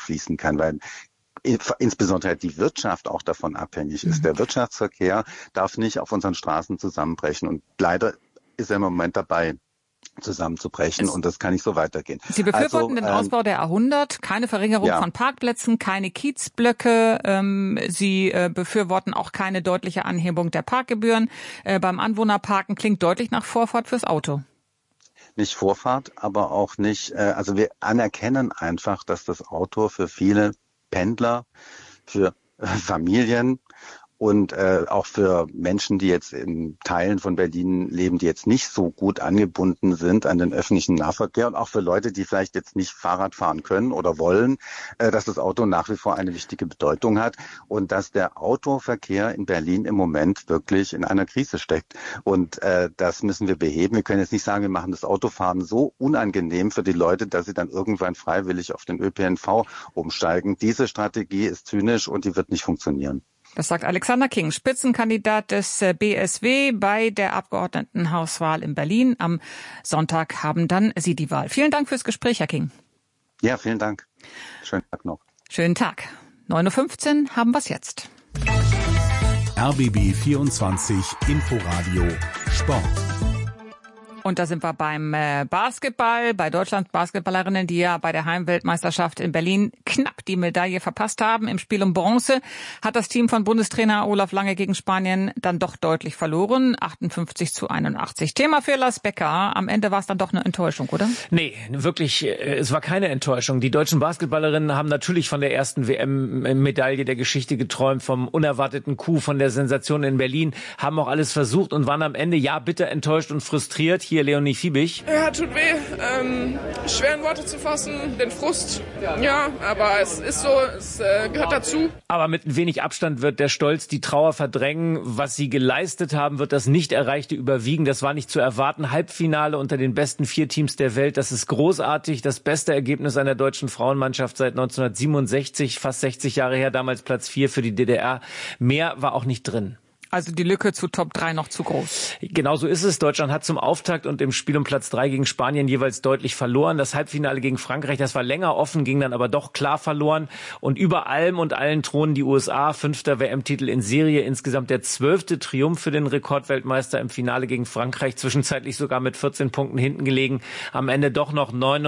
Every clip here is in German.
fließen kann, weil insbesondere halt die Wirtschaft auch davon abhängig ist. Der Wirtschaftsverkehr darf nicht auf unseren Straßen zusammenbrechen und leider ist er im Moment dabei, zusammenzubrechen und das kann nicht so weitergehen. Sie befürworten den Ausbau der A100, keine Verringerung von Parkplätzen, keine Kiezblöcke. Sie befürworten auch keine deutliche Anhebung der Parkgebühren. Beim Anwohnerparken klingt deutlich nach Vorfahrt fürs Auto. Nicht Vorfahrt, aber auch nicht, also wir anerkennen einfach, dass das Auto für viele Pendler, für Familien und auch für Menschen, die jetzt in Teilen von Berlin leben, die jetzt nicht so gut angebunden sind an den öffentlichen Nahverkehr und auch für Leute, die vielleicht jetzt nicht Fahrrad fahren können oder wollen, dass das Auto nach wie vor eine wichtige Bedeutung hat und dass der Autoverkehr in Berlin im Moment wirklich in einer Krise steckt. Und das müssen wir beheben. Wir können jetzt nicht sagen, wir machen das Autofahren so unangenehm für die Leute, dass sie dann irgendwann freiwillig auf den ÖPNV umsteigen. Diese Strategie ist zynisch und die wird nicht funktionieren. Das sagt Alexander King, Spitzenkandidat des BSW bei der Abgeordnetenhauswahl in Berlin. Am Sonntag haben dann Sie die Wahl. Vielen Dank fürs Gespräch, Herr King. Ja, vielen Dank. Schönen Tag noch. Schönen Tag. 9.15 Uhr haben wir's jetzt. RBB 24 Inforadio Sport. Und da sind wir beim Basketball, bei Deutschlands Basketballerinnen, die ja bei der Heimweltmeisterschaft in Berlin knapp die Medaille verpasst haben. Im Spiel um Bronze hat das Team von Bundestrainer Olaf Lange gegen Spanien dann doch deutlich verloren. 58-81. Thema für Lars Becker. Am Ende war es dann doch eine Enttäuschung, oder? Nee, wirklich, es war keine Enttäuschung. Die deutschen Basketballerinnen haben natürlich von der ersten WM-Medaille der Geschichte geträumt, vom unerwarteten Coup, von der Sensation in Berlin, haben auch alles versucht und waren am Ende, ja, bitter enttäuscht und frustriert. Hier Leonie Fiebig. Ja, tut weh. Schwer in Worte zu fassen, den Frust. Ja, aber es ist so, es gehört dazu. Aber mit ein wenig Abstand wird der Stolz die Trauer verdrängen. Was sie geleistet haben, wird das nicht Erreichte überwiegen. Das war nicht zu erwarten. Halbfinale unter den besten 4 Teams der Welt. Das ist großartig. Das beste Ergebnis einer deutschen Frauenmannschaft seit 1967. Fast 60 Jahre her. Damals Platz 4 für die DDR. Mehr war auch nicht drin. Also die Lücke zu Top 3 noch zu groß. Genau so ist es. Deutschland hat zum Auftakt und im Spiel um Platz 3 gegen Spanien jeweils deutlich verloren. Das Halbfinale gegen Frankreich, das war länger offen, ging dann aber doch klar verloren. Und über allem und allen thronen die USA. 5. WM-Titel in Serie. Insgesamt der 12. Triumph für den Rekordweltmeister im Finale gegen Frankreich. Zwischenzeitlich sogar mit 14 Punkten hinten gelegen. Am Ende doch noch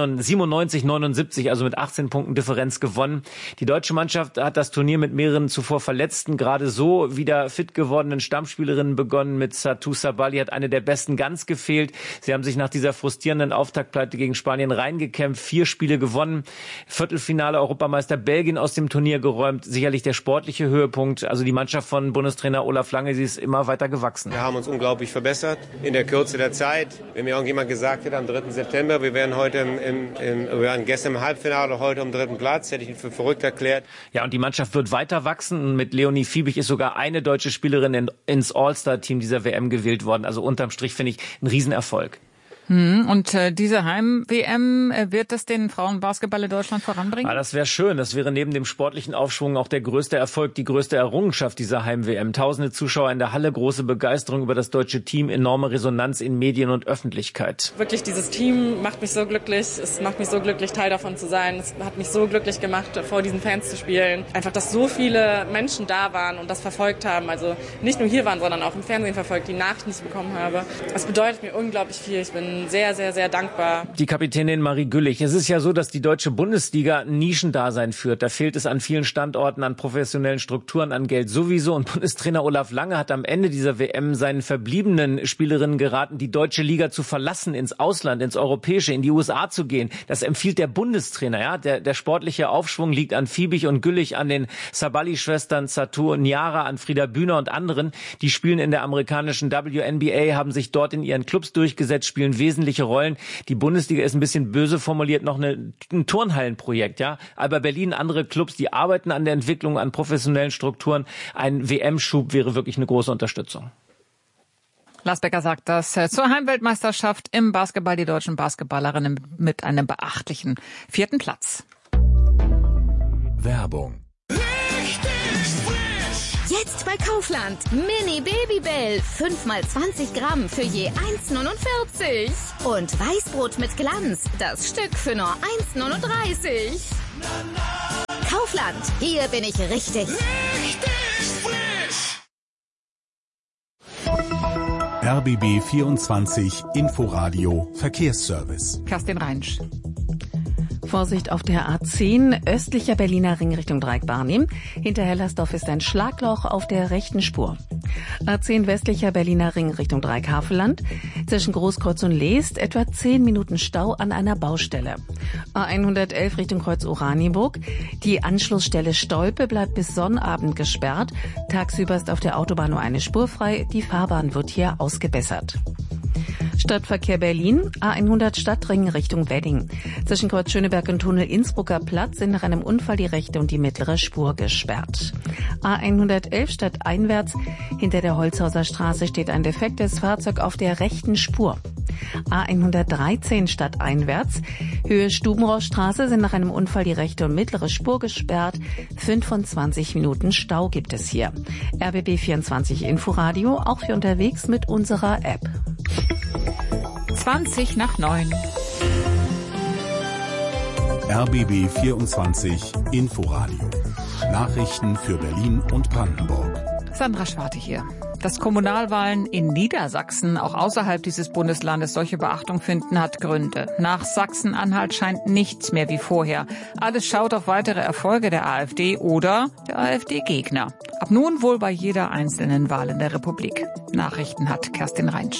97-79, also mit 18 Punkten Differenz gewonnen. Die deutsche Mannschaft hat das Turnier mit mehreren zuvor Verletzten gerade so wieder fit gewordenen Stammspielerinnen begonnen. Mit Satou Sabali hat eine der besten ganz gefehlt. Sie haben sich nach dieser frustrierenden Auftaktpleite gegen Spanien reingekämpft, 4 Spiele gewonnen. Viertelfinale Europameister Belgien aus dem Turnier geräumt. Sicherlich der sportliche Höhepunkt. Also die Mannschaft von Bundestrainer Olaf Lange, sie ist immer weiter gewachsen. Wir haben uns unglaublich verbessert in der Kürze der Zeit. Wenn mir irgendjemand gesagt hätte, am 3. September, wir wären heute wir waren gestern im Halbfinale, heute am 3. Platz, hätte ich ihn für verrückt erklärt. Ja, und die Mannschaft wird weiter wachsen. Und mit Leonie Fiebig ist sogar eine deutsche Spielerin ins All-Star-Team dieser WM gewählt worden. Also unterm Strich finde ich ein Riesenerfolg. Und diese Heim-WM, wird das den Frauenbasketball in Deutschland voranbringen? Das wäre schön. Das wäre neben dem sportlichen Aufschwung auch der größte Erfolg, die größte Errungenschaft dieser Heim-WM. Tausende Zuschauer in der Halle, große Begeisterung über das deutsche Team, enorme Resonanz in Medien und Öffentlichkeit. Wirklich, dieses Team macht mich so glücklich. Es macht mich so glücklich, Teil davon zu sein. Es hat mich so glücklich gemacht, vor diesen Fans zu spielen. Einfach, dass so viele Menschen da waren und das verfolgt haben. Also nicht nur hier waren, sondern auch im Fernsehen verfolgt, die Nachrichten, die ich bekommen habe. Das bedeutet mir unglaublich viel. Ich bin sehr, sehr, sehr dankbar. Die Kapitänin Marie Güllich. Es ist ja so, dass die deutsche Bundesliga ein Nischendasein führt. Da fehlt es an vielen Standorten, an professionellen Strukturen, an Geld sowieso. Und Bundestrainer Olaf Lange hat am Ende dieser WM seinen verbliebenen Spielerinnen geraten, die deutsche Liga zu verlassen, ins Ausland, ins Europäische, in die USA zu gehen. Das empfiehlt der Bundestrainer. Ja, der sportliche Aufschwung liegt an Fiebig und Güllich, an den Sabali-Schwestern Satou und Niara, an Frieda Bühner und anderen. Die spielen in der amerikanischen WNBA, haben sich dort in ihren Clubs durchgesetzt, spielen wesentliche Rollen. Die Bundesliga ist ein bisschen böse formuliert noch ein Turnhallenprojekt, ja. Aber Berlin, andere Clubs, die arbeiten an der Entwicklung, an professionellen Strukturen. Ein WM-Schub wäre wirklich eine große Unterstützung. Lars Becker sagt das zur Heimweltmeisterschaft im Basketball. Die deutschen Basketballerinnen mit einem beachtlichen 4. Platz. Werbung. Jetzt bei Kaufland. Mini Babybell. 5x20 Gramm für je 1,49. Und Weißbrot mit Glanz. Das Stück für nur 1,39. Kaufland. Hier bin ich richtig. RBB 24 Inforadio Verkehrsservice. Kerstin Reinsch. Vorsicht auf der A10, östlicher Berliner Ring Richtung Dreieck-Barnim. Hinter Hellersdorf ist ein Schlagloch auf der rechten Spur. A10 westlicher Berliner Ring Richtung Dreieck-Havelland. Zwischen Großkreuz und Leest etwa 10 Minuten Stau an einer Baustelle. A111 Richtung Kreuz Oranienburg. Die Anschlussstelle Stolpe bleibt bis Sonnabend gesperrt. Tagsüber ist auf der Autobahn nur eine Spur frei. Die Fahrbahn wird hier ausgebessert. Stadtverkehr Berlin, A100 Stadtring Richtung Wedding. Zwischen Kreuz Schöneberg und Tunnel Innsbrucker Platz sind nach einem Unfall die rechte und die mittlere Spur gesperrt. A111 stadteinwärts, hinter der Holzhauser Straße steht ein defektes Fahrzeug auf der rechten Spur. A113 stadteinwärts, Höhe Stubenrauchstraße sind nach einem Unfall die rechte und mittlere Spur gesperrt. 25 Minuten Stau gibt es hier. RBB 24 Inforadio, auch für unterwegs mit unserer App. 20 nach 9. RBB 24 Inforadio. Nachrichten für Berlin und Brandenburg. Sandra Schwarte hier. Dass Kommunalwahlen in Niedersachsen auch außerhalb dieses Bundeslandes solche Beachtung finden, hat Gründe. Nach Sachsen-Anhalt scheint nichts mehr wie vorher. Alles schaut auf weitere Erfolge der AfD oder der AfD-Gegner. Ab nun wohl bei jeder einzelnen Wahl in der Republik. Nachrichten hat Kerstin Reinsch.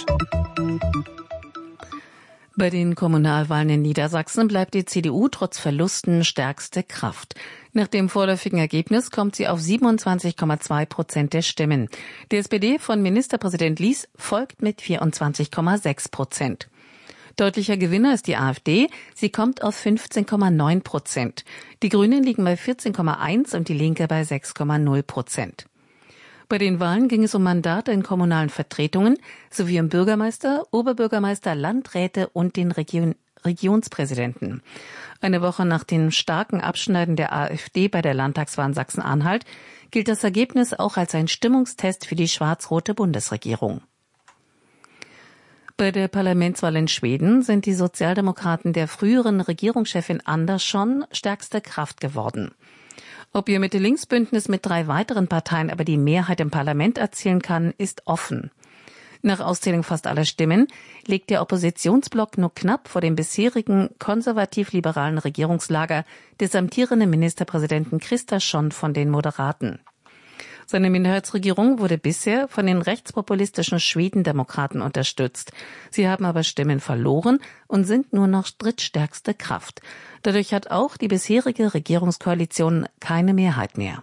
Bei den Kommunalwahlen in Niedersachsen bleibt die CDU trotz Verlusten stärkste Kraft. Nach dem vorläufigen Ergebnis kommt sie auf 27,2% der Stimmen. Die SPD von Ministerpräsident Lies folgt mit 24,6%. Deutlicher Gewinner ist die AfD. Sie kommt auf 15,9%. Die Grünen liegen bei 14,1% und die Linke bei 6,0%. Bei den Wahlen ging es um Mandate in kommunalen Vertretungen sowie um Bürgermeister, Oberbürgermeister, Landräte und den Regionspräsidenten. Eine Woche nach dem starken Abschneiden der AfD bei der Landtagswahl in Sachsen-Anhalt gilt das Ergebnis auch als ein Stimmungstest für die schwarz-rote Bundesregierung. Bei der Parlamentswahl in Schweden sind die Sozialdemokraten der früheren Regierungschefin Andersson stärkste Kraft geworden. Ob ihr Mitte-Links-Bündnis mit 3 weiteren Parteien aber die Mehrheit im Parlament erzielen kann, ist offen. Nach Auszählung fast aller Stimmen liegt der Oppositionsblock nur knapp vor dem bisherigen konservativ-liberalen Regierungslager des amtierenden Ministerpräsidenten Kristersson von den Moderaten. Seine Minderheitsregierung wurde bisher von den rechtspopulistischen Schwedendemokraten unterstützt. Sie haben aber Stimmen verloren und sind nur noch drittstärkste Kraft. Dadurch hat auch die bisherige Regierungskoalition keine Mehrheit mehr.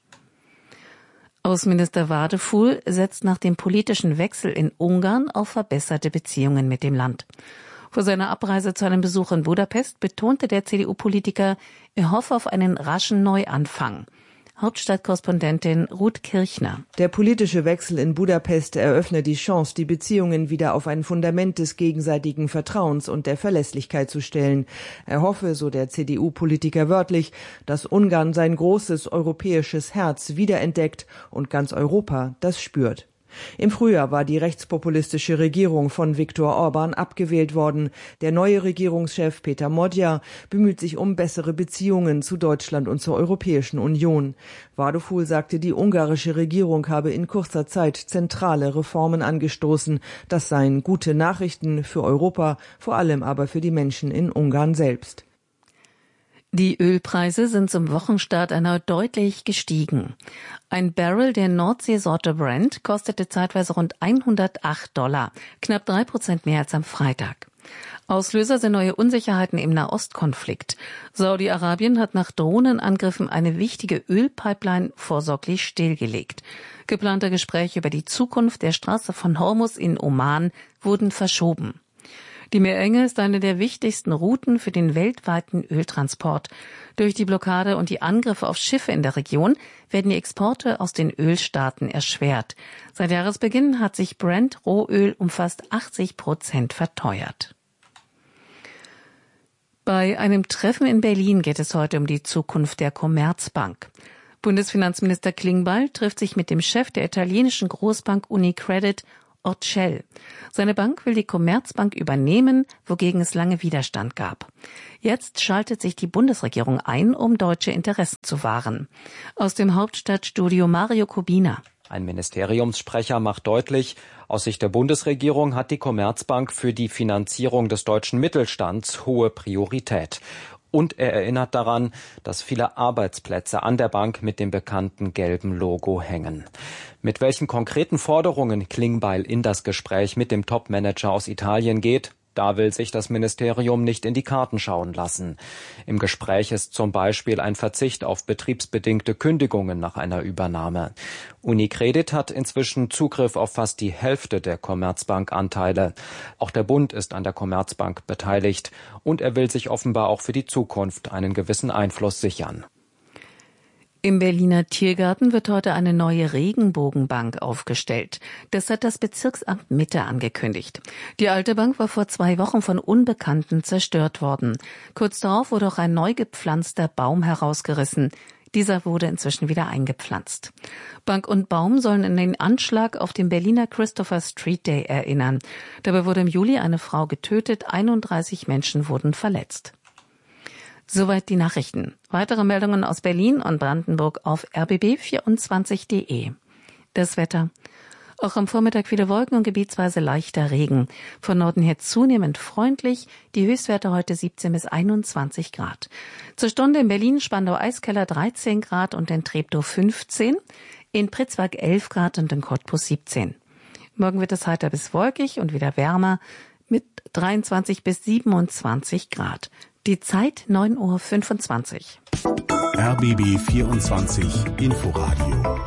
Außenminister Wadefuhl setzt nach dem politischen Wechsel in Ungarn auf verbesserte Beziehungen mit dem Land. Vor seiner Abreise zu einem Besuch in Budapest betonte der CDU-Politiker, er hoffe auf einen raschen Neuanfang. Hauptstadtkorrespondentin Ruth Kirchner. Der politische Wechsel in Budapest eröffne die Chance, die Beziehungen wieder auf ein Fundament des gegenseitigen Vertrauens und der Verlässlichkeit zu stellen. Er hoffe, so der CDU-Politiker wörtlich, dass Ungarn sein großes europäisches Herz wiederentdeckt und ganz Europa das spürt. Im Frühjahr war die rechtspopulistische Regierung von Viktor Orban abgewählt worden. Der neue Regierungschef Peter Modja bemüht sich um bessere Beziehungen zu Deutschland und zur Europäischen Union. Wadefuhl sagte, die ungarische Regierung habe in kurzer Zeit zentrale Reformen angestoßen. Das seien gute Nachrichten für Europa, vor allem aber für die Menschen in Ungarn selbst. Die Ölpreise sind zum Wochenstart erneut deutlich gestiegen. Ein Barrel der Nordseesorte Brent kostete zeitweise rund $108, knapp 3% mehr als am Freitag. Auslöser sind neue Unsicherheiten im Nahostkonflikt. Saudi-Arabien hat nach Drohnenangriffen eine wichtige Ölpipeline vorsorglich stillgelegt. Geplante Gespräche über die Zukunft der Straße von Hormuz in Oman wurden verschoben. Die Meerenge ist eine der wichtigsten Routen für den weltweiten Öltransport. Durch die Blockade und die Angriffe auf Schiffe in der Region werden die Exporte aus den Ölstaaten erschwert. Seit Jahresbeginn hat sich Brent Rohöl um fast 80% verteuert. Bei einem Treffen in Berlin geht es heute um die Zukunft der Commerzbank. Bundesfinanzminister Klingbeil trifft sich mit dem Chef der italienischen Großbank Unicredit, Standort Shell. Seine Bank will die Commerzbank übernehmen, wogegen es lange Widerstand gab. Jetzt schaltet sich die Bundesregierung ein, um deutsche Interessen zu wahren. Aus dem Hauptstadtstudio Mario Kubina. Ein Ministeriumssprecher macht deutlich, aus Sicht der Bundesregierung hat die Commerzbank für die Finanzierung des deutschen Mittelstands hohe Priorität. Und er erinnert daran, dass viele Arbeitsplätze an der Bank mit dem bekannten gelben Logo hängen. Mit welchen konkreten Forderungen Klingbeil in das Gespräch mit dem Topmanager aus Italien geht, da will sich das Ministerium nicht in die Karten schauen lassen. Im Gespräch ist zum Beispiel ein Verzicht auf betriebsbedingte Kündigungen nach einer Übernahme. Unicredit hat inzwischen Zugriff auf fast die Hälfte der Commerzbank-Anteile. Auch der Bund ist an der Commerzbank beteiligt und er will sich offenbar auch für die Zukunft einen gewissen Einfluss sichern. Im Berliner Tiergarten wird heute eine neue Regenbogenbank aufgestellt. Das hat das Bezirksamt Mitte angekündigt. Die alte Bank war vor 2 Wochen von Unbekannten zerstört worden. Kurz darauf wurde auch ein neu gepflanzter Baum herausgerissen. Dieser wurde inzwischen wieder eingepflanzt. Bank und Baum sollen an den Anschlag auf dem Berliner Christopher Street Day erinnern. Dabei wurde im Juli eine Frau getötet, 31 Menschen wurden verletzt. Soweit die Nachrichten. Weitere Meldungen aus Berlin und Brandenburg auf rbb24.de. Das Wetter. Auch am Vormittag viele Wolken und gebietsweise leichter Regen. Von Norden her zunehmend freundlich. Die Höchstwerte heute 17 bis 21 Grad. Zur Stunde in Berlin, Spandau-Eiskeller 13 Grad und in Treptow 15. In Pritzwalk 11 Grad und in Cottbus 17. Morgen wird es heiter bis wolkig und wieder wärmer mit 23 bis 27 Grad. Die Zeit 9:25 Uhr. RBB 24 Inforadio.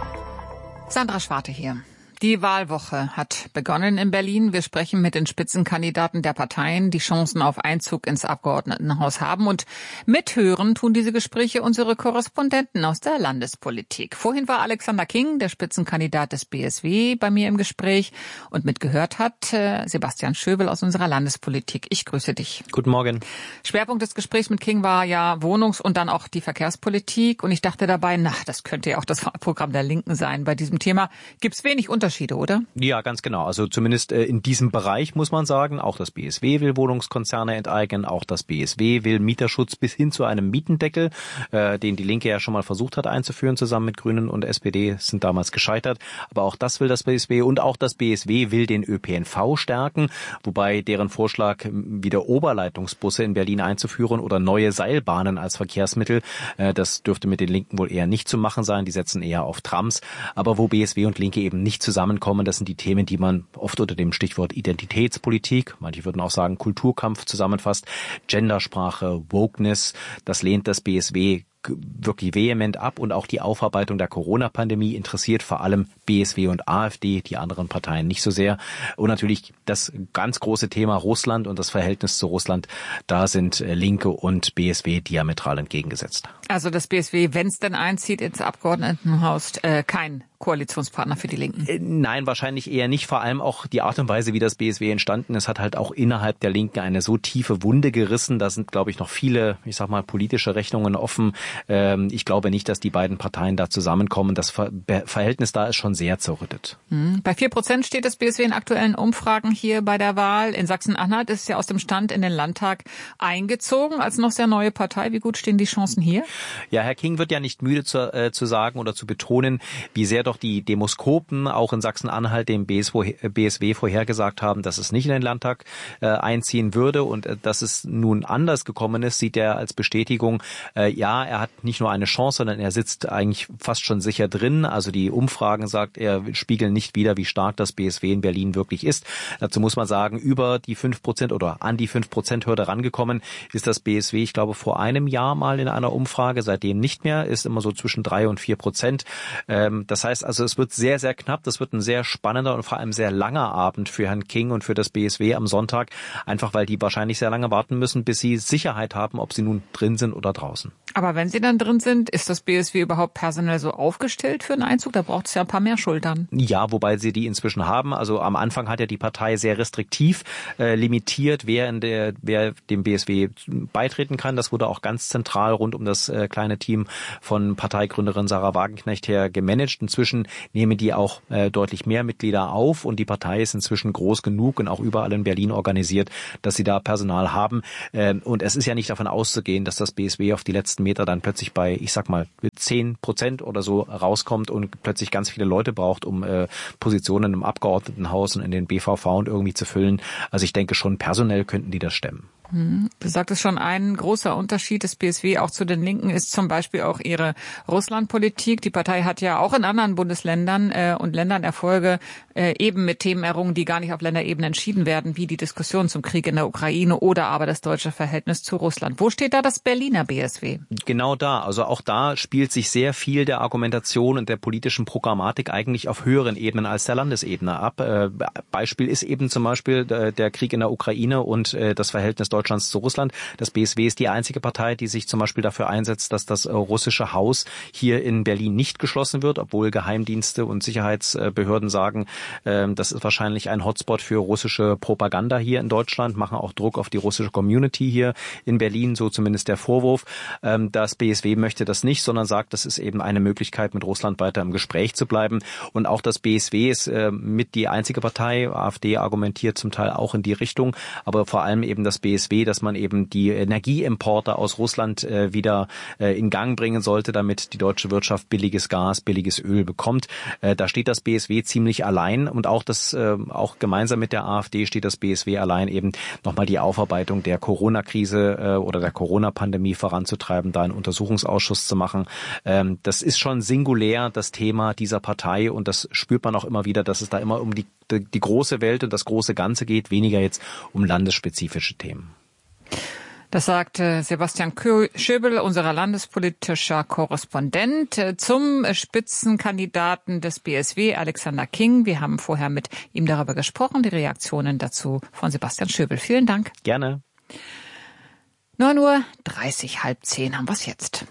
Sandra Schwarte hier. Die Wahlwoche hat begonnen in Berlin. Wir sprechen mit den Spitzenkandidaten der Parteien, die Chancen auf Einzug ins Abgeordnetenhaus haben. Und mithören tun diese Gespräche unsere Korrespondenten aus der Landespolitik. Vorhin war Alexander King, der Spitzenkandidat des BSW, bei mir im Gespräch. Und mitgehört hat Sebastian Schöbel aus unserer Landespolitik. Ich grüße dich. Guten Morgen. Schwerpunkt des Gesprächs mit King war ja Wohnungs- und dann auch die Verkehrspolitik. Und ich dachte dabei, das könnte ja auch das Wahlprogramm der Linken sein. Bei diesem Thema gibt es wenig Unterschiede, oder? Ja, ganz genau. Also zumindest in diesem Bereich muss man sagen, auch das BSW will Wohnungskonzerne enteignen, auch das BSW will Mieterschutz bis hin zu einem Mietendeckel, den die Linke ja schon mal versucht hat einzuführen, zusammen mit Grünen und SPD, sind damals gescheitert. Aber auch das will das BSW und auch das BSW will den ÖPNV stärken, wobei deren Vorschlag, wieder Oberleitungsbusse in Berlin einzuführen oder neue Seilbahnen als Verkehrsmittel, das dürfte mit den Linken wohl eher nicht zu machen sein. Die setzen eher auf Trams. Aber wo BSW und Linke eben nicht zusammenkommen, das sind die Themen, die man oft unter dem Stichwort Identitätspolitik, manche würden auch sagen Kulturkampf zusammenfasst, Gendersprache, Wokeness, das lehnt das BSW wirklich vehement ab und auch die Aufarbeitung der Corona-Pandemie interessiert vor allem BSW und AfD, die anderen Parteien nicht so sehr. Und natürlich das ganz große Thema Russland und das Verhältnis zu Russland, da sind Linke und BSW diametral entgegengesetzt. Also das BSW, wenn es denn einzieht ins Abgeordnetenhaus, kein Koalitionspartner für die Linken? Nein, wahrscheinlich eher nicht. Vor allem auch die Art und Weise, wie das BSW entstanden ist, hat halt auch innerhalb der Linken eine so tiefe Wunde gerissen. Da sind, glaube ich, noch viele, politische Rechnungen offen. Ich glaube nicht, dass die beiden Parteien da zusammenkommen. Das Verhältnis da ist schon sehr zerrüttet. Bei 4% steht das BSW in aktuellen Umfragen hier bei der Wahl. In Sachsen-Anhalt ist es ja aus dem Stand in den Landtag eingezogen als noch sehr neue Partei. Wie gut stehen die Chancen hier? Ja, Herr King wird ja nicht müde zu sagen oder zu betonen, wie sehr doch die Demoskopen auch in Sachsen-Anhalt dem BSW vorhergesagt haben, dass es nicht in den Landtag einziehen würde und dass es nun anders gekommen ist, sieht er als Bestätigung. Ja, er hat nicht nur eine Chance, sondern er sitzt eigentlich fast schon sicher drin. Also die Umfragen, sagt er, spiegeln nicht wider, wie stark das BSW in Berlin wirklich ist. Dazu muss man sagen, über die 5% oder an die 5%-Hürde rangekommen ist das BSW, ich glaube, vor einem Jahr mal in einer Umfrage, seitdem nicht mehr, ist immer so zwischen 3 und 4%. Das heißt also, es wird sehr, sehr knapp. Das wird ein sehr spannender und vor allem sehr langer Abend für Herrn King und für das BSW am Sonntag, einfach weil die wahrscheinlich sehr lange warten müssen, bis sie Sicherheit haben, ob sie nun drin sind oder draußen. Aber wenn Sie dann drin sind, ist das BSW überhaupt personell so aufgestellt für einen Einzug? Da braucht es ja ein paar mehr Schultern. Ja, wobei sie die inzwischen haben. Also am Anfang hat ja die Partei sehr restriktiv limitiert, wer dem BSW beitreten kann. Das wurde auch ganz zentral rund um das kleine Team von Parteigründerin Sarah Wagenknecht her gemanagt. Inzwischen nehmen die auch deutlich mehr Mitglieder auf und die Partei ist inzwischen groß genug und auch überall in Berlin organisiert, dass sie da Personal haben. Und es ist ja nicht davon auszugehen, dass das BSW auf die letzten Meter dann plötzlich bei, ich sag mal, 10% oder so rauskommt und plötzlich ganz viele Leute braucht, um Positionen im Abgeordnetenhaus und in den BVV und irgendwie zu füllen. Also ich denke schon, personell könnten die das stemmen. Du sagtest schon, ein großer Unterschied des BSW auch zu den Linken ist zum Beispiel auch ihre Russlandpolitik. Die Partei hat ja auch in anderen Bundesländern und Ländern Erfolge eben mit Themen errungen, die gar nicht auf Länderebene entschieden werden, wie die Diskussion zum Krieg in der Ukraine oder aber das deutsche Verhältnis zu Russland. Wo steht da das Berliner BSW? Genau da. Also auch da spielt sich sehr viel der Argumentation und der politischen Programmatik eigentlich auf höheren Ebenen als der Landesebene ab. Beispiel ist eben zum Beispiel der Krieg in der Ukraine und das Verhältnis Deutschlands zu Russland. Das BSW ist die einzige Partei, die sich zum Beispiel dafür einsetzt, dass das russische Haus hier in Berlin nicht geschlossen wird, obwohl Geheimdienste und Sicherheitsbehörden sagen, das ist wahrscheinlich ein Hotspot für russische Propaganda hier in Deutschland, machen auch Druck auf die russische Community hier in Berlin, so zumindest der Vorwurf. Das BSW möchte das nicht, sondern sagt, das ist eben eine Möglichkeit, mit Russland weiter im Gespräch zu bleiben. Und auch das BSW ist mit die einzige Partei, AfD argumentiert zum Teil auch in die Richtung, aber vor allem eben das BSW, dass man eben die Energieimporte aus Russland wieder in Gang bringen sollte, damit die deutsche Wirtschaft billiges Gas, billiges Öl bekommt. Da steht das BSW ziemlich allein und auch gemeinsam mit der AfD steht das BSW allein, eben nochmal die Aufarbeitung der Corona-Krise oder der Corona-Pandemie voranzutreiben, da einen Untersuchungsausschuss zu machen. Das ist schon singulär, das Thema dieser Partei und das spürt man auch immer wieder, dass es da immer um die große Welt und das große Ganze geht, weniger jetzt um landesspezifische Themen. Das sagte Sebastian Schöbel, unser landespolitischer Korrespondent, zum Spitzenkandidaten des BSW, Alexander King. Wir haben vorher mit ihm darüber gesprochen, die Reaktionen dazu von Sebastian Schöbel. Vielen Dank. Gerne. 9:30 Uhr, 9:30 haben wir es jetzt.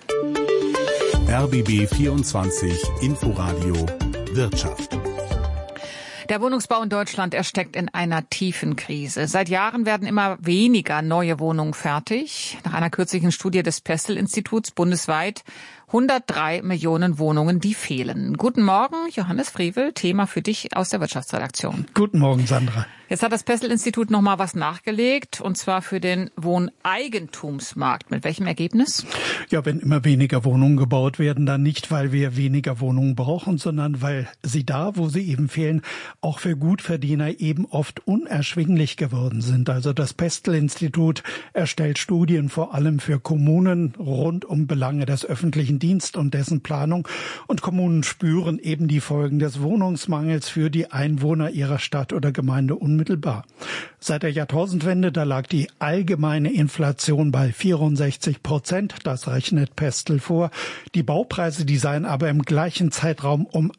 RBB 24 Inforadio Wirtschaft. Der Wohnungsbau in Deutschland, er steckt in einer tiefen Krise. Seit Jahren werden immer weniger neue Wohnungen fertig. Nach einer kürzlichen Studie des Pestel-Instituts bundesweit 103 Millionen Wohnungen, die fehlen. Guten Morgen, Johannes Frevel, Thema für dich aus der Wirtschaftsredaktion. Guten Morgen, Sandra. Jetzt hat das Pestel-Institut noch mal was nachgelegt, und zwar für den Wohneigentumsmarkt. Mit welchem Ergebnis? Ja, wenn immer weniger Wohnungen gebaut werden, dann nicht, weil wir weniger Wohnungen brauchen, sondern weil sie da, wo sie eben fehlen, auch für Gutverdiener eben oft unerschwinglich geworden sind. Also das Pestel-Institut erstellt Studien vor allem für Kommunen rund um Belange des öffentlichen Dienst und dessen Planung. Und Kommunen spüren eben die Folgen des Wohnungsmangels für die Einwohner ihrer Stadt oder Gemeinde unmittelbar. Seit der Jahrtausendwende, da lag die allgemeine Inflation bei 64%. Das rechnet Pestel vor. Die Baupreise, die seien aber im gleichen Zeitraum um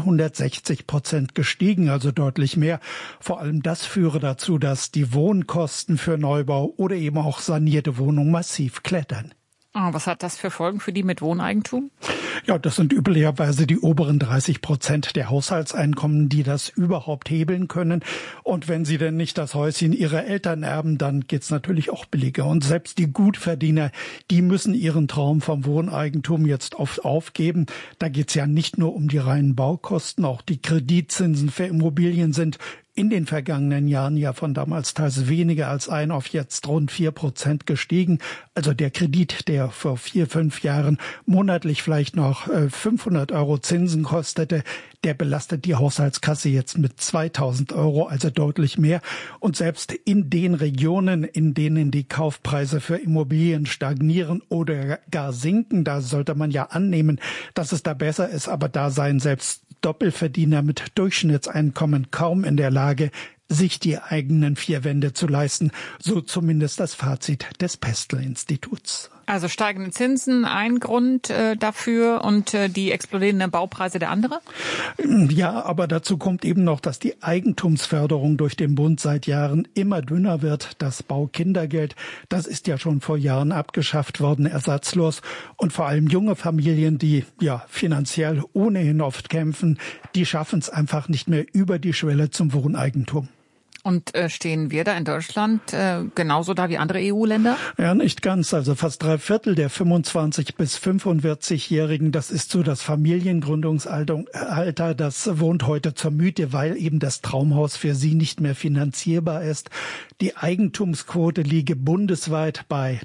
160% gestiegen, also deutlich mehr. Vor allem das führe dazu, dass die Wohnkosten für Neubau oder eben auch sanierte Wohnungen massiv klettern. Was hat das für Folgen für die mit Wohneigentum? Ja, das sind üblicherweise die oberen 30% der Haushaltseinkommen, die das überhaupt hebeln können. Und wenn sie denn nicht das Häuschen ihrer Eltern erben, dann geht's natürlich auch billiger. Und selbst die Gutverdiener, die müssen ihren Traum vom Wohneigentum jetzt oft aufgeben. Da geht's ja nicht nur um die reinen Baukosten, auch die Kreditzinsen für Immobilien sind in den vergangenen Jahren ja von damals teils weniger als 1 auf jetzt rund 4% gestiegen. Also der Kredit, der vor 4-5 Jahren monatlich vielleicht noch 500 € Zinsen kostete, der belastet die Haushaltskasse jetzt mit 2.000 €, also deutlich mehr. Und selbst in den Regionen, in denen die Kaufpreise für Immobilien stagnieren oder gar sinken, da sollte man ja annehmen, dass es da besser ist, aber da seien selbst Doppelverdiener mit Durchschnittseinkommen kaum in der Lage, sich die eigenen 4 Wände zu leisten. So zumindest das Fazit des Pestel-Instituts. Also steigende Zinsen ein Grund dafür und die explodierenden Baupreise der andere? Ja, aber dazu kommt eben noch, dass die Eigentumsförderung durch den Bund seit Jahren immer dünner wird. Das Baukindergeld, das ist ja schon vor Jahren abgeschafft worden, ersatzlos. Und vor allem junge Familien, die ja finanziell ohnehin oft kämpfen, die schaffen es einfach nicht mehr über die Schwelle zum Wohneigentum. Und stehen wir da in Deutschland genauso da wie andere EU-Länder? Ja, nicht ganz. Also fast 3/4 der 25- bis 45-Jährigen, das ist so das Familiengründungsalter, das wohnt heute zur Miete, weil eben das Traumhaus für sie nicht mehr finanzierbar ist. Die Eigentumsquote liege bundesweit bei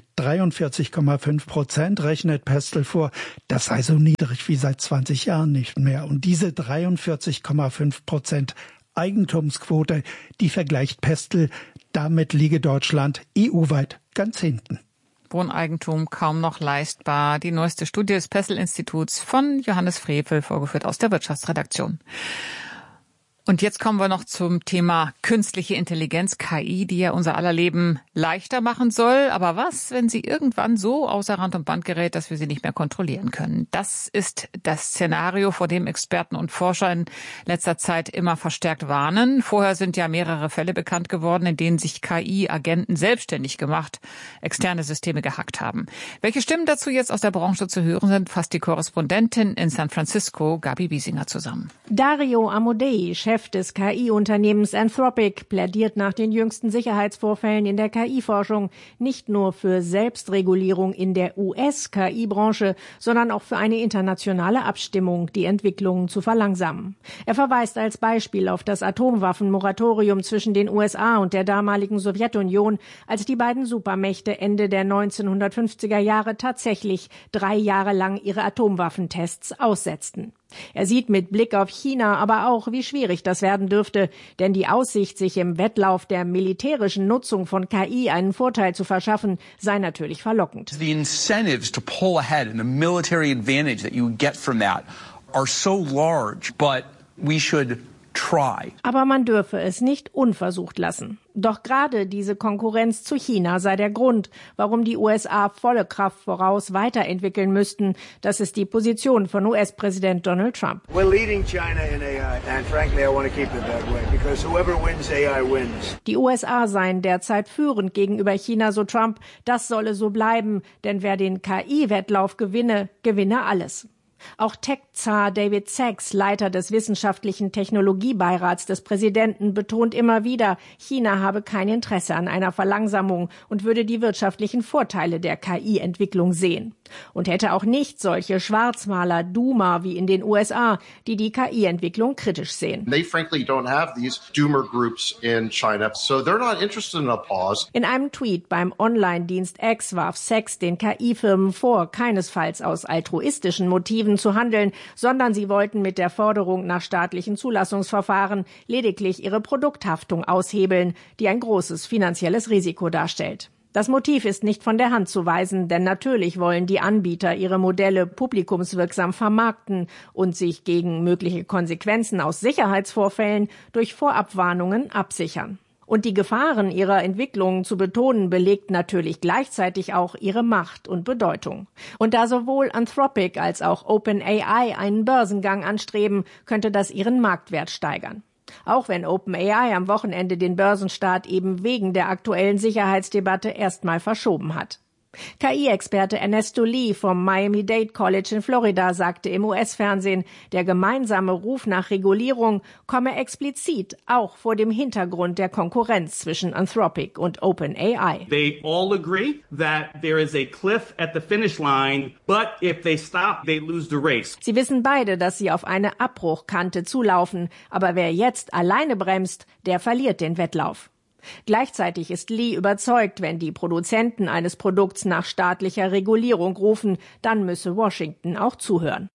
43,5%, rechnet Pestel vor. Das sei so niedrig wie seit 20 Jahren nicht mehr. Und diese 43,5% Eigentumsquote, die vergleicht Pestel, damit liege Deutschland EU-weit ganz hinten. Wohneigentum kaum noch leistbar. Die neueste Studie des Pestel-Instituts von Johannes Frevel, vorgeführt aus der Wirtschaftsredaktion. Und jetzt kommen wir noch zum Thema künstliche Intelligenz, KI, die ja unser aller Leben leichter machen soll. Aber was, wenn sie irgendwann so außer Rand und Band gerät, dass wir sie nicht mehr kontrollieren können? Das ist das Szenario, vor dem Experten und Forscher in letzter Zeit immer verstärkt warnen. Vorher sind ja mehrere Fälle bekannt geworden, in denen sich KI-Agenten selbstständig gemacht, externe Systeme gehackt haben. Welche Stimmen dazu jetzt aus der Branche zu hören sind, fasst die Korrespondentin in San Francisco, Gabi Wiesinger, zusammen. Dario Amodei, Chef des KI-Unternehmens Anthropic, plädiert nach den jüngsten Sicherheitsvorfällen in der KI-Forschung nicht nur für Selbstregulierung in der US-KI-Branche, sondern auch für eine internationale Abstimmung, die Entwicklungen zu verlangsamen. Er verweist als Beispiel auf das Atomwaffenmoratorium zwischen den USA und der damaligen Sowjetunion, als die beiden Supermächte Ende der 1950er Jahre tatsächlich 3 Jahre lang ihre Atomwaffentests aussetzten. Er sieht mit Blick auf China aber auch, wie schwierig das werden dürfte, denn die Aussicht, sich im Wettlauf der militärischen Nutzung von KI einen Vorteil zu verschaffen, sei natürlich verlockend. The incentives to pull ahead and the military advantage that you get from that are so large, but we should try. Aber man dürfe es nicht unversucht lassen. Doch gerade diese Konkurrenz zu China sei der Grund, warum die USA volle Kraft voraus weiterentwickeln müssten. Das ist die Position von US-Präsident Donald Trump. We're leading China in AI, and frankly, I want to keep it that way, because whoever wins AI wins. Die USA seien derzeit führend gegenüber China, so Trump. Das solle so bleiben, denn wer den KI-Wettlauf gewinne, gewinne alles. Auch Tech-Zar David Sachs, Leiter des wissenschaftlichen Technologiebeirats des Präsidenten, betont immer wieder, China habe kein Interesse an einer Verlangsamung und würde die wirtschaftlichen Vorteile der KI-Entwicklung sehen. Und hätte auch nicht solche Schwarzmaler, Doomer wie in den USA, die die KI-Entwicklung kritisch sehen. They frankly don't have these doomer groups in China, so they're not interested in a pause. In einem Tweet beim Online-Dienst X warf Sachs den KI-Firmen vor, keinesfalls aus altruistischen Motiven zu handeln, sondern sie wollten mit der Forderung nach staatlichen Zulassungsverfahren lediglich ihre Produkthaftung aushebeln, die ein großes finanzielles Risiko darstellt. Das Motiv ist nicht von der Hand zu weisen, denn natürlich wollen die Anbieter ihre Modelle publikumswirksam vermarkten und sich gegen mögliche Konsequenzen aus Sicherheitsvorfällen durch Vorabwarnungen absichern. Und die Gefahren ihrer Entwicklungen zu betonen, belegt natürlich gleichzeitig auch ihre Macht und Bedeutung. Und da sowohl Anthropic als auch OpenAI einen Börsengang anstreben, könnte das ihren Marktwert steigern. Auch wenn OpenAI am Wochenende den Börsenstart eben wegen der aktuellen Sicherheitsdebatte erstmal verschoben hat. KI-Experte Ernesto Lee vom Miami-Dade College in Florida sagte im US-Fernsehen, der gemeinsame Ruf nach Regulierung komme explizit auch vor dem Hintergrund der Konkurrenz zwischen Anthropic und OpenAI. They all agree that there is a cliff at the finish line, but if they stop, they lose the race. Sie wissen beide, dass sie auf eine Abbruchkante zulaufen, aber wer jetzt alleine bremst, der verliert den Wettlauf. Gleichzeitig ist Lee überzeugt, wenn die Produzenten eines Produkts nach staatlicher Regulierung rufen, dann müsse Washington auch zuhören.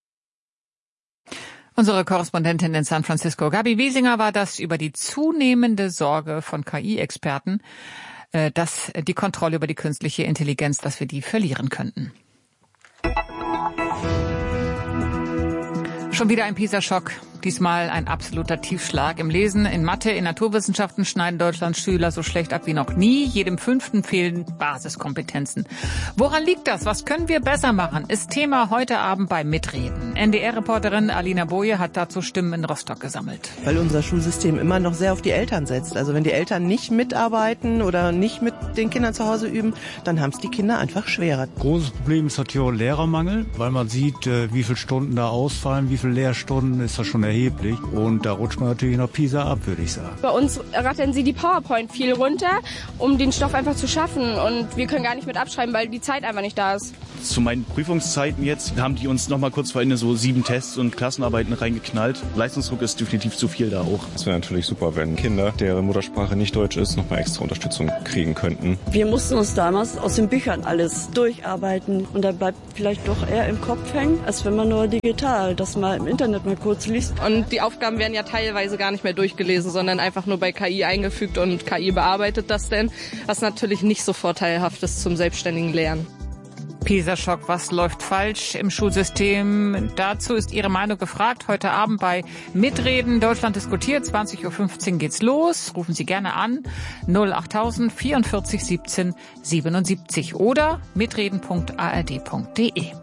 Unsere Korrespondentin in San Francisco, Gabi Wiesinger, war das über die zunehmende Sorge von KI-Experten, dass die Kontrolle über die künstliche Intelligenz, dass wir die verlieren könnten. Schon wieder ein PISA-Schock. Diesmal ein absoluter Tiefschlag. Im Lesen, in Mathe, in Naturwissenschaften schneiden Deutschlands Schüler so schlecht ab wie noch nie. Jedem 5. fehlen Basiskompetenzen. Woran liegt das? Was können wir besser machen? Ist Thema heute Abend bei Mitreden. NDR-Reporterin Alina Boje hat dazu Stimmen in Rostock gesammelt. Weil unser Schulsystem immer noch sehr auf die Eltern setzt. Also wenn die Eltern nicht mitarbeiten oder nicht mit den Kindern zu Hause üben, dann haben es die Kinder einfach schwerer. Großes Problem ist natürlich auch Lehrermangel, weil man sieht, wie viele Stunden da ausfallen, wie viele Lehrstunden, ist das schon erheblich. Und da rutscht man natürlich noch Pisa ab, würde ich sagen. Bei uns rattern sie die PowerPoint viel runter, um den Stoff einfach zu schaffen. Und wir können gar nicht mit abschreiben, weil die Zeit einfach nicht da ist. Zu meinen Prüfungszeiten jetzt haben die uns noch mal kurz vor Ende so 7 Tests und Klassenarbeiten reingeknallt. Leistungsdruck ist definitiv zu viel da auch. Es wäre natürlich super, wenn Kinder, deren Muttersprache nicht Deutsch ist, noch mal extra Unterstützung kriegen könnten. Wir mussten uns damals aus den Büchern alles durcharbeiten und da bleibt vielleicht doch eher im Kopf hängen, als wenn man nur digital das mal im Internet mal kurz liest. Und die Aufgaben werden ja teilweise gar nicht mehr durchgelesen, sondern einfach nur bei KI eingefügt und KI bearbeitet das denn, was natürlich nicht so vorteilhaft ist zum selbstständigen Lernen. PISA-Schock, was läuft falsch im Schulsystem? Dazu ist Ihre Meinung gefragt. Heute Abend bei Mitreden. Deutschland diskutiert. 20.15 Uhr geht's los. Rufen Sie gerne an. 08000 44 17 77 oder mitreden.ard.de.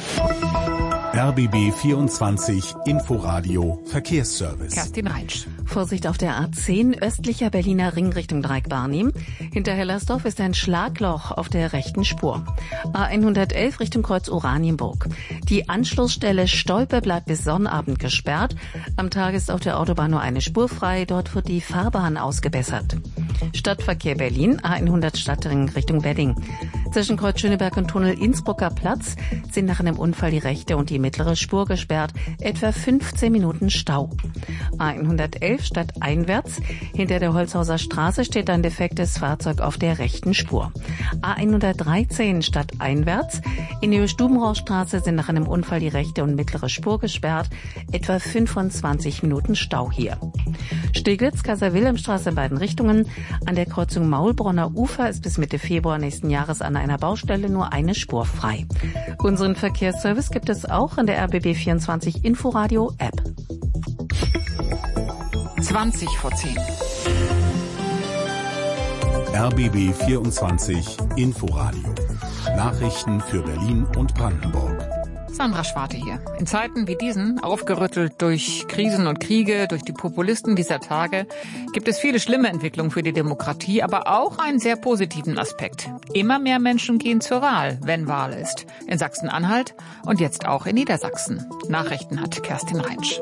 RBB 24 Inforadio Verkehrsservice. Kerstin Reitsch. Vorsicht auf der A10 östlicher Berliner Ring Richtung Dreieck-Barnim. Hinter Hellersdorf ist ein Schlagloch auf der rechten Spur. A111 Richtung Kreuz Oranienburg. Die Anschlussstelle Stolpe bleibt bis Sonnabend gesperrt. Am Tag ist auf der Autobahn nur eine Spur frei. Dort wird die Fahrbahn ausgebessert. Stadtverkehr Berlin, A100 Stadtring Richtung Wedding. Zwischen Kreuz Schöneberg und Tunnel Innsbrucker Platz sind nach einem Unfall die rechte und die mittlere Spur gesperrt. Etwa 15 Minuten Stau. A111 stadteinwärts. Hinter der Holzhauser Straße steht ein defektes Fahrzeug auf der rechten Spur. A113 stadteinwärts. In der Stubenrauchstraße sind nach einem Unfall die rechte und mittlere Spur gesperrt. Etwa 25 Minuten Stau hier. Steglitz, Kaiser-Wilhelm-Straße in beiden Richtungen. An der Kreuzung Maulbronner Ufer ist bis Mitte Februar nächsten Jahres an einer Baustelle nur eine Spur frei. Unseren Verkehrsservice gibt es auch in der RBB 24 Inforadio App. 20 vor 10. RBB 24 Inforadio. Nachrichten für Berlin und Brandenburg. Sandra Schwarte hier. In Zeiten wie diesen, aufgerüttelt durch Krisen und Kriege, durch die Populisten dieser Tage, gibt es viele schlimme Entwicklungen für die Demokratie, aber auch einen sehr positiven Aspekt. Immer mehr Menschen gehen zur Wahl, wenn Wahl ist. In Sachsen-Anhalt und jetzt auch in Niedersachsen. Nachrichten hat Kerstin Reitsch.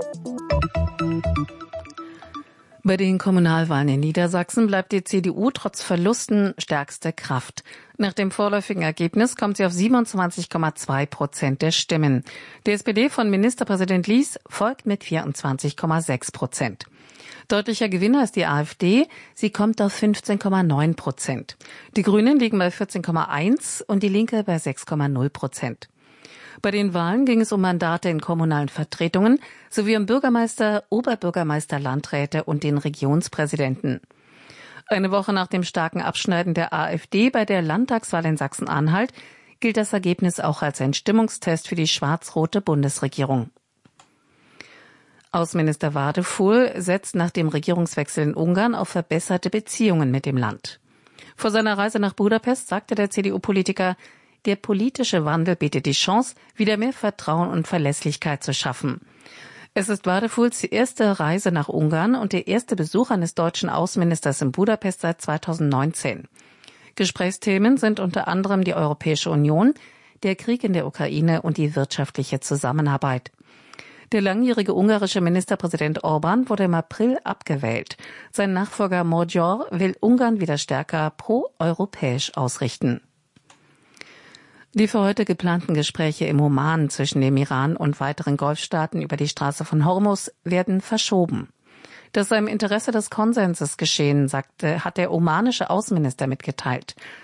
Bei den Kommunalwahlen in Niedersachsen bleibt die CDU trotz Verlusten stärkste Kraft. Nach dem vorläufigen Ergebnis kommt sie auf 27,2% der Stimmen. Die SPD von Ministerpräsident Lies folgt mit 24,6%. Deutlicher Gewinner ist die AfD. Sie kommt auf 15,9%. Die Grünen liegen bei 14,1% und die Linke bei 6,0%. Bei den Wahlen ging es um Mandate in kommunalen Vertretungen sowie um Bürgermeister, Oberbürgermeister, Landräte und den Regionspräsidenten. Eine Woche nach dem starken Abschneiden der AfD bei der Landtagswahl in Sachsen-Anhalt gilt das Ergebnis auch als ein Stimmungstest für die schwarz-rote Bundesregierung. Außenminister Wadefuhl setzt nach dem Regierungswechsel in Ungarn auf verbesserte Beziehungen mit dem Land. Vor seiner Reise nach Budapest sagte der CDU-Politiker, der politische Wandel bietet die Chance, wieder mehr Vertrauen und Verlässlichkeit zu schaffen. Es ist Wadefuhls erste Reise nach Ungarn und der erste Besuch eines deutschen Außenministers in Budapest seit 2019. Gesprächsthemen sind unter anderem die Europäische Union, der Krieg in der Ukraine und die wirtschaftliche Zusammenarbeit. Der langjährige ungarische Ministerpräsident Orban wurde im April abgewählt. Sein Nachfolger Magyar will Ungarn wieder stärker pro-europäisch ausrichten. Die für heute geplanten Gespräche im Oman zwischen dem Iran und weiteren Golfstaaten über die Straße von Hormuz werden verschoben. Das sei im Interesse des Konsenses geschehen, hat der omanische Außenminister mitgeteilt.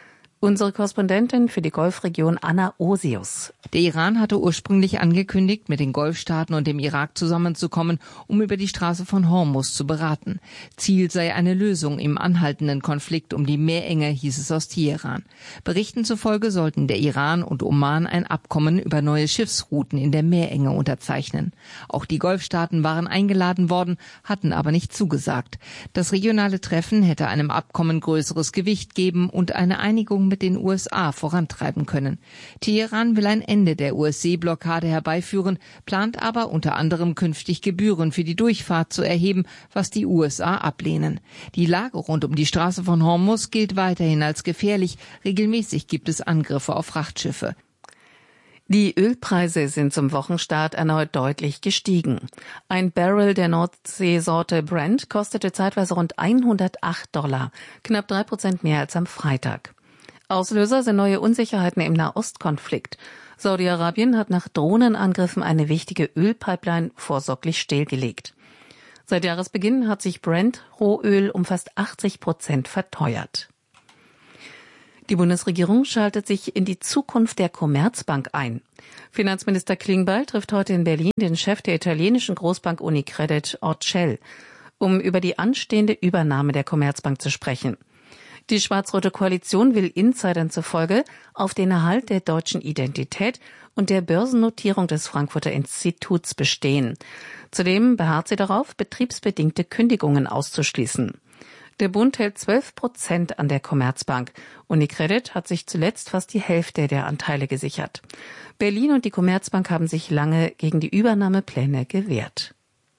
Unsere Korrespondentin für die Golfregion Anna Osius. Der Iran hatte ursprünglich angekündigt, mit den Golfstaaten und dem Irak zusammenzukommen, um über die Straße von Hormuz zu beraten. Ziel sei eine Lösung im anhaltenden Konflikt um die Meerenge, hieß es aus Teheran. Berichten zufolge sollten der Iran und Oman ein Abkommen über neue Schiffsrouten in der Meerenge unterzeichnen. Auch die Golfstaaten waren eingeladen worden, hatten aber nicht zugesagt. Das regionale Treffen hätte einem Abkommen größeres Gewicht geben und eine Einigung mit den USA vorantreiben können. Teheran will ein Ende der US-Seeblockade herbeiführen, plant aber unter anderem künftig Gebühren für die Durchfahrt zu erheben, was die USA ablehnen. Die Lage rund um die Straße von Hormuz gilt weiterhin als gefährlich. Regelmäßig gibt es Angriffe auf Frachtschiffe. Die Ölpreise sind zum Wochenstart erneut deutlich gestiegen. Ein Barrel der Nordseesorte Brent kostete zeitweise rund $108, knapp 3% mehr als am Freitag. Auslöser sind neue Unsicherheiten im Nahostkonflikt. Saudi-Arabien hat nach Drohnenangriffen eine wichtige Ölpipeline vorsorglich stillgelegt. Seit Jahresbeginn hat sich Brent-Rohöl um fast 80% verteuert. Die Bundesregierung schaltet sich in die Zukunft der Commerzbank ein. Finanzminister Klingbeil trifft heute in Berlin den Chef der italienischen Großbank Unicredit, Orcel, um über die anstehende Übernahme der Commerzbank zu sprechen. Die schwarz-rote Koalition will Insidern zufolge auf den Erhalt der deutschen Identität und der Börsennotierung des Frankfurter Instituts bestehen. Zudem beharrt sie darauf, betriebsbedingte Kündigungen auszuschließen. Der Bund hält 12% an der Commerzbank. Unicredit hat sich zuletzt fast die Hälfte der Anteile gesichert. Berlin und die Commerzbank haben sich lange gegen die Übernahmepläne gewehrt.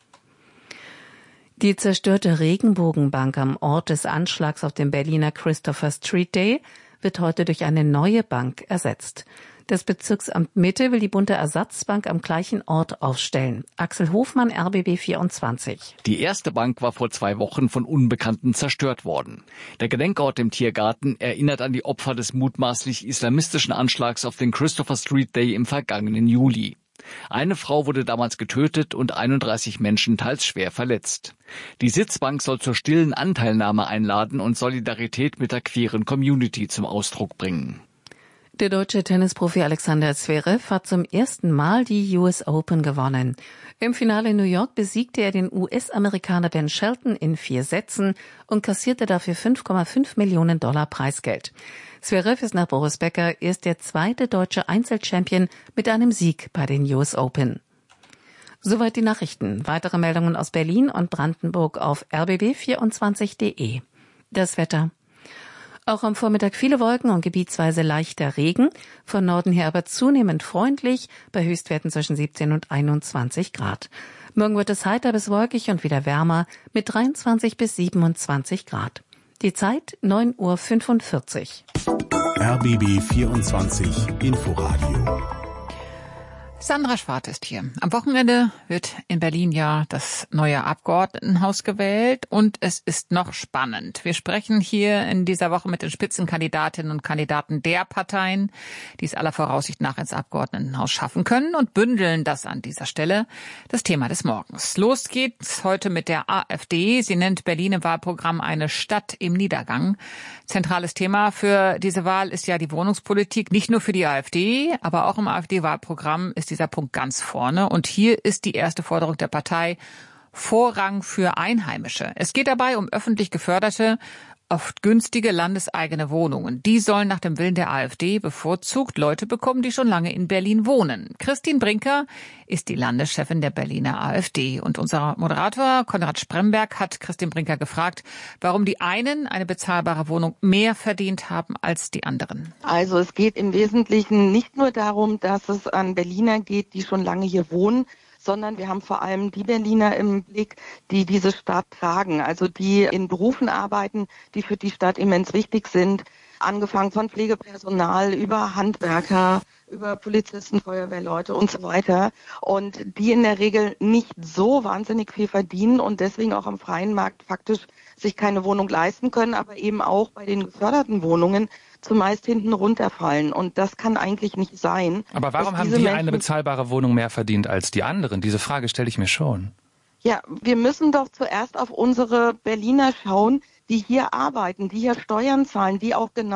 Die zerstörte Regenbogenbank am Ort des Anschlags auf dem Berliner Christopher Street Day wird heute durch eine neue Bank ersetzt. Das Bezirksamt Mitte will die bunte Ersatzbank am gleichen Ort aufstellen. Axel Hofmann, RBB 24. Die erste Bank war vor 2 Wochen von Unbekannten zerstört worden. Der Gedenkort im Tiergarten erinnert an die Opfer des mutmaßlich islamistischen Anschlags auf den Christopher Street Day im vergangenen Juli. Eine Frau wurde damals getötet und 31 Menschen teils schwer verletzt. Die Sitzbank soll zur stillen Anteilnahme einladen und Solidarität mit der queeren Community zum Ausdruck bringen. Der deutsche Tennisprofi Alexander Zverev hat zum ersten Mal die US Open gewonnen. Im Finale in New York besiegte er den US-Amerikaner Ben Shelton in 4 Sätzen und kassierte dafür $5,5 Millionen Preisgeld. Zverev ist nach Boris Becker erst der zweite deutsche Einzelchampion mit einem Sieg bei den US Open. Soweit die Nachrichten. Weitere Meldungen aus Berlin und Brandenburg auf rbb24.de. Das Wetter. Auch am Vormittag viele Wolken und gebietsweise leichter Regen. Von Norden her aber zunehmend freundlich, bei Höchstwerten zwischen 17 und 21 Grad. Morgen wird es heiter bis wolkig und wieder wärmer mit 23 bis 27 Grad. Die Zeit 9:45 Uhr. RBB 24 Inforadio. Sandra Schwarz ist hier. Am Wochenende wird in Berlin ja das neue Abgeordnetenhaus gewählt und es ist noch spannend. Wir sprechen hier in dieser Woche mit den Spitzenkandidatinnen und Kandidaten der Parteien, die es aller Voraussicht nach ins Abgeordnetenhaus schaffen können und bündeln das an dieser Stelle, das Thema des Morgens. Los geht's heute mit der AfD. Sie nennt Berlin im Wahlprogramm eine Stadt im Niedergang. Zentrales Thema für diese Wahl ist ja die Wohnungspolitik, nicht nur für die AfD, aber auch im AfD-Wahlprogramm ist dieser Punkt ganz vorne. Und hier ist die erste Forderung der Partei: Vorrang für Einheimische. Es geht dabei um öffentlich geförderte, oft günstige landeseigene Wohnungen. Die sollen nach dem Willen der AfD bevorzugt Leute bekommen, die schon lange in Berlin wohnen. Christine Brinker ist die Landeschefin der Berliner AfD. Und unser Moderator Konrad Spremberg hat Christine Brinker gefragt, warum die einen eine bezahlbare Wohnung mehr verdient haben als die anderen. Also es geht im Wesentlichen nicht nur darum, dass es an Berliner geht, die schon lange hier wohnen, sondern wir haben vor allem die Berliner im Blick, die diese Stadt tragen, also die in Berufen arbeiten, die für die Stadt immens wichtig sind, angefangen von Pflegepersonal über Handwerker, über Polizisten, Feuerwehrleute und so weiter, und die in der Regel nicht so wahnsinnig viel verdienen und deswegen auch am freien Markt faktisch sich keine Wohnung leisten können, aber eben auch bei den geförderten Wohnungen zumeist hinten runterfallen. Und das kann eigentlich nicht sein. Aber warum haben die eine bezahlbare Wohnung mehr verdient als die anderen? Diese Frage stelle ich mir schon. Ja, wir müssen doch zuerst auf unsere Berliner schauen, die hier arbeiten, die hier Steuern zahlen, die auch genau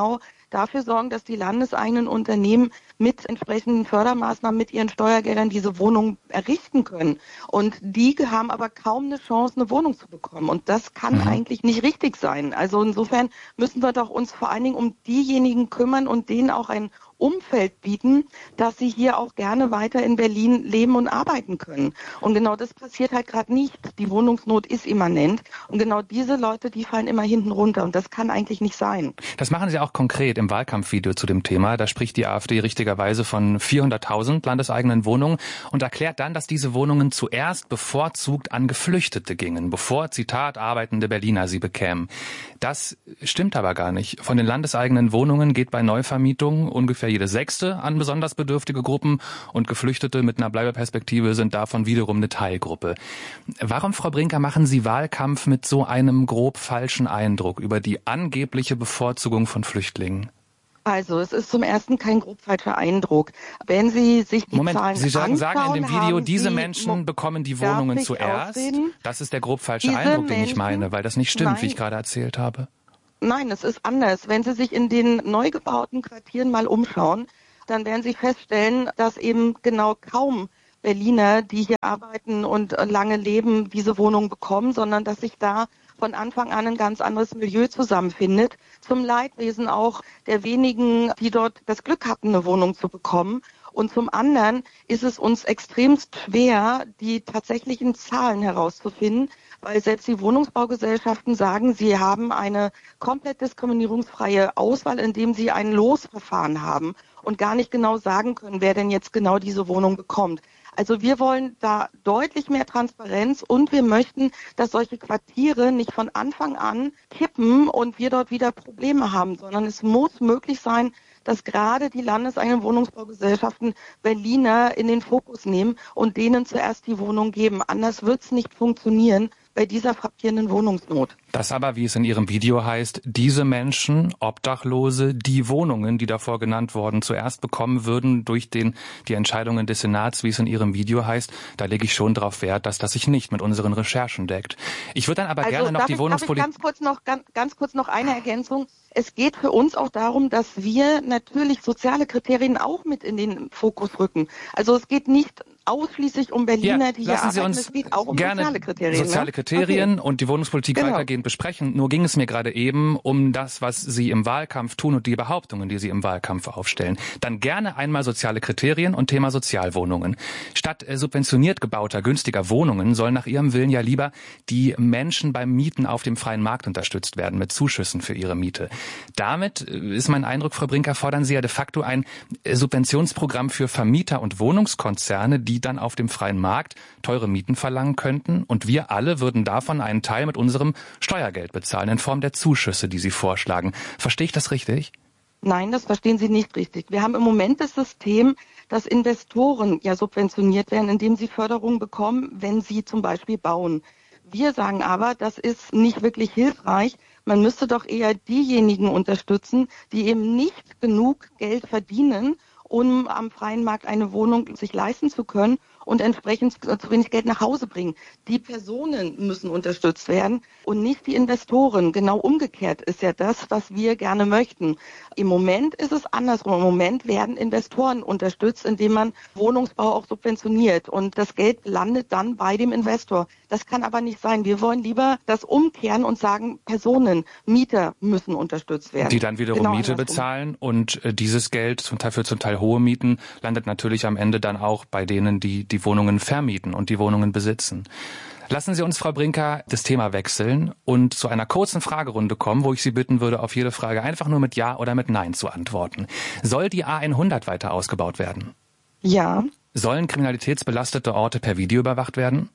dafür sorgen, dass die landeseigenen Unternehmen mit entsprechenden Fördermaßnahmen, mit ihren Steuergeldern diese Wohnungen errichten können. Und die haben aber kaum eine Chance, eine Wohnung zu bekommen. Und das kann eigentlich nicht richtig sein. Also insofern müssen wir doch uns vor allen Dingen um diejenigen kümmern und denen auch ein Umfeld bieten, dass sie hier auch gerne weiter in Berlin leben und arbeiten können. Und genau das passiert halt gerade nicht. Die Wohnungsnot ist immanent und genau diese Leute, die fallen immer hinten runter und das kann eigentlich nicht sein. Das machen Sie auch konkret im Wahlkampfvideo zu dem Thema. Da spricht die AfD richtigerweise von 400.000 landeseigenen Wohnungen und erklärt dann, dass diese Wohnungen zuerst bevorzugt an Geflüchtete gingen, bevor, Zitat, arbeitende Berliner sie bekämen. Das stimmt aber gar nicht. Von den landeseigenen Wohnungen geht bei Neuvermietungen ungefähr jede 6. an besonders bedürftige Gruppen und Geflüchtete mit einer Bleibeperspektive sind davon wiederum eine Teilgruppe. Warum, Frau Brinker, machen Sie Wahlkampf mit so einem grob falschen Eindruck über die angebliche Bevorzugung von Flüchtlingen? Also, es ist zum Ersten kein grob falscher Eindruck. Wenn Sie sich die Zahlen Sie sagen in dem Video, diese Sie Menschen bekommen die Wohnungen zuerst. Das ist der grob falsche Eindruck, den ich meine, weil das nicht stimmt, wie ich gerade erzählt habe. Nein, es ist anders. Wenn Sie sich in den neu gebauten Quartieren mal umschauen, dann werden Sie feststellen, dass eben genau kaum Berliner, die hier arbeiten und lange leben, diese Wohnung bekommen, sondern dass sich da von Anfang an ein ganz anderes Milieu zusammenfindet. Zum Leidwesen auch der wenigen, die dort das Glück hatten, eine Wohnung zu bekommen. Und zum anderen ist es uns extremst schwer, die tatsächlichen Zahlen herauszufinden, weil selbst die Wohnungsbaugesellschaften sagen, sie haben eine komplett diskriminierungsfreie Auswahl, indem sie ein Losverfahren haben und gar nicht genau sagen können, wer denn jetzt genau diese Wohnung bekommt. Also wir wollen da deutlich mehr Transparenz und wir möchten, dass solche Quartiere nicht von Anfang an kippen und wir dort wieder Probleme haben, sondern es muss möglich sein, dass gerade die landeseigenen Wohnungsbaugesellschaften Berliner in den Fokus nehmen und denen zuerst die Wohnung geben. Anders wird es nicht funktionieren bei dieser frappierenden Wohnungsnot. Das aber, wie es in Ihrem Video heißt, diese Menschen, Obdachlose, die Wohnungen, die davor genannt wurden, zuerst bekommen würden durch die Entscheidungen des Senats, wie es in Ihrem Video heißt, da lege ich schon darauf Wert, dass das sich nicht mit unseren Recherchen deckt. Ich würde dann aber gerne noch die Wohnungspolitik... Ganz kurz noch eine Ergänzung. Es geht für uns auch darum, dass wir natürlich soziale Kriterien auch mit in den Fokus rücken. Also es geht nicht ausschließlich um Berliner, die hier arbeiten. Es geht auch um soziale Kriterien. Soziale Kriterien und die Wohnungspolitik weitergehend besprechen. Nur ging es mir gerade eben um das, was Sie im Wahlkampf tun und die Behauptungen, die Sie im Wahlkampf aufstellen. Dann gerne einmal soziale Kriterien und Thema Sozialwohnungen. Statt subventioniert gebauter, günstiger Wohnungen sollen nach Ihrem Willen ja lieber die Menschen beim Mieten auf dem freien Markt unterstützt werden mit Zuschüssen für ihre Miete. Damit ist mein Eindruck, Frau Brinker, fordern Sie ja de facto ein Subventionsprogramm für Vermieter und Wohnungskonzerne, die dann auf dem freien Markt teure Mieten verlangen könnten und wir alle würden davon einen Teil mit unserem Steuergeld bezahlen in Form der Zuschüsse, die Sie vorschlagen. Verstehe ich das richtig? Nein, das verstehen Sie nicht richtig. Wir haben im Moment das System, dass Investoren ja subventioniert werden, indem sie Förderung bekommen, wenn sie zum Beispiel bauen. Wir sagen aber, das ist nicht wirklich hilfreich. Man müsste doch eher diejenigen unterstützen, die eben nicht genug Geld verdienen, um am freien Markt eine Wohnung sich leisten zu können und entsprechend zu wenig Geld nach Hause bringen. Die Personen müssen unterstützt werden und nicht die Investoren. Genau umgekehrt ist ja das, was wir gerne möchten. Im Moment ist es andersrum. Im Moment werden Investoren unterstützt, indem man Wohnungsbau auch subventioniert und das Geld landet dann bei dem Investor. Das kann aber nicht sein. Wir wollen lieber das umkehren und sagen, Personen, Mieter müssen unterstützt werden. Die dann wiederum Miete bezahlen und dieses Geld, zum Teil hohe Mieten, landet natürlich am Ende dann auch bei denen, die Wohnungen vermieten und die Wohnungen besitzen. Lassen Sie uns, Frau Brinker, das Thema wechseln und zu einer kurzen Fragerunde kommen, wo ich Sie bitten würde, auf jede Frage einfach nur mit Ja oder mit Nein zu antworten. Soll die A100 weiter ausgebaut werden? Ja. Sollen kriminalitätsbelastete Orte per Video überwacht werden?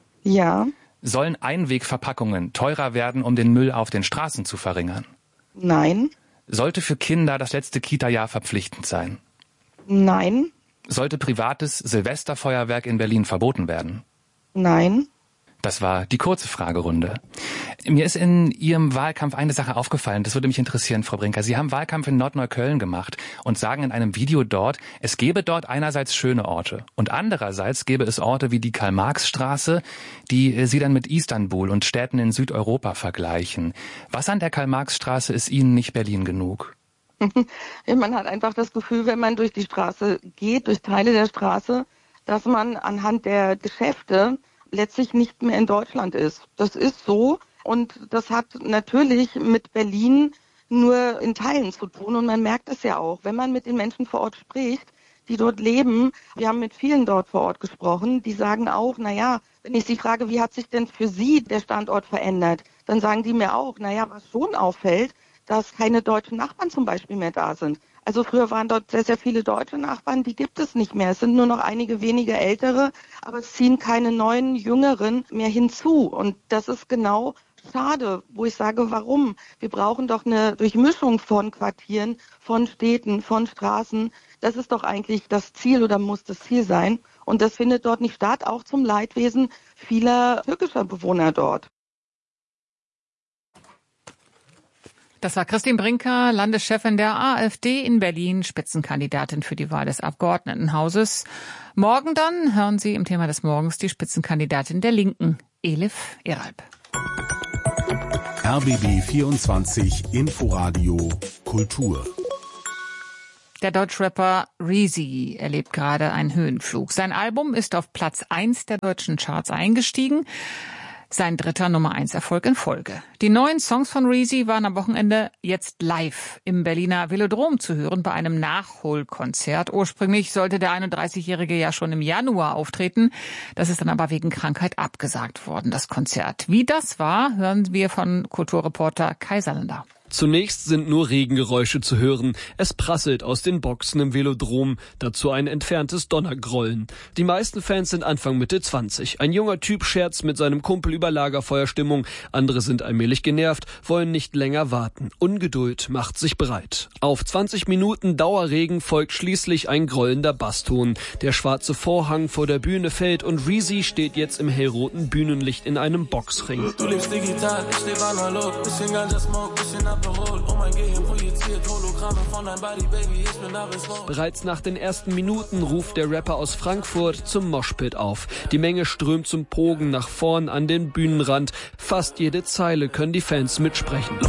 Ja. Sollen Einwegverpackungen teurer werden, um den Müll auf den Straßen zu verringern? Nein. Sollte für Kinder das letzte Kita-Jahr verpflichtend sein? Nein. Sollte privates Silvesterfeuerwerk in Berlin verboten werden? Nein. Das war die kurze Fragerunde. Mir ist in Ihrem Wahlkampf eine Sache aufgefallen, das würde mich interessieren, Frau Brinker. Sie haben Wahlkampf in Nordneukölln gemacht und sagen in einem Video dort, es gebe dort einerseits schöne Orte und andererseits gäbe es Orte wie die Karl-Marx-Straße, die Sie dann mit Istanbul und Städten in Südeuropa vergleichen. Was an der Karl-Marx-Straße ist Ihnen nicht Berlin genug? Man hat einfach das Gefühl, wenn man durch die Straße geht, durch Teile der Straße, dass man anhand der Geschäfte letztlich nicht mehr in Deutschland ist. Das ist so und das hat natürlich mit Berlin nur in Teilen zu tun und man merkt es ja auch, wenn man mit den Menschen vor Ort spricht, die dort leben. Wir haben mit vielen dort vor Ort gesprochen, die sagen auch, wenn ich sie frage, wie hat sich denn für sie der Standort verändert, dann sagen die mir auch, was schon auffällt, dass keine deutschen Nachbarn zum Beispiel mehr da sind. Also früher waren dort sehr, sehr viele deutsche Nachbarn, die gibt es nicht mehr. Es sind nur noch einige wenige ältere, aber es ziehen keine neuen, jüngeren mehr hinzu. Und das ist genau schade, wo ich sage, warum? Wir brauchen doch eine Durchmischung von Quartieren, von Städten, von Straßen. Das ist doch eigentlich das Ziel oder muss das Ziel sein. Und das findet dort nicht statt, auch zum Leidwesen vieler türkischer Bewohner dort. Das war Christine Brinker, Landeschefin der AfD in Berlin, Spitzenkandidatin für die Wahl des Abgeordnetenhauses. Morgen dann hören Sie im Thema des Morgens die Spitzenkandidatin der Linken, Elif Eralp. RBB 24 Inforadio Kultur. Der Deutschrapper Reezy erlebt gerade einen Höhenflug. Sein Album ist auf Platz 1 der deutschen Charts eingestiegen. Sein dritter Nummer-1-Erfolg in Folge. Die neuen Songs von Reezy waren am Wochenende jetzt live im Berliner Velodrom zu hören bei einem Nachholkonzert. Ursprünglich sollte der 31-Jährige ja schon im Januar auftreten. Das ist dann aber wegen Krankheit abgesagt worden, das Konzert. Wie das war, hören wir von Kulturreporter Kai Sallander. Zunächst sind nur Regengeräusche zu hören. Es prasselt aus den Boxen im Velodrom, dazu ein entferntes Donnergrollen. Die meisten Fans sind Anfang Mitte 20. Ein junger Typ scherzt mit seinem Kumpel über Lagerfeuerstimmung. Andere sind allmählich genervt, wollen nicht länger warten. Ungeduld macht sich breit. Auf 20 Minuten Dauerregen folgt schließlich ein grollender Basston. Der schwarze Vorhang vor der Bühne fällt und Reezy steht jetzt im hellroten Bühnenlicht in einem Boxring. Du lebst digital, ich lebe analog, bisschen Ganja Smoke, bisschen oh mein Gehirn projiziert Hologramme von deinem Body, Baby, ich bin Arismo. Bereits nach den ersten Minuten ruft der Rapper aus Frankfurt zum Moshpit auf. Die Menge strömt zum Pogen nach vorn an den Bühnenrand. Fast jede Zeile können die Fans mitsprechen.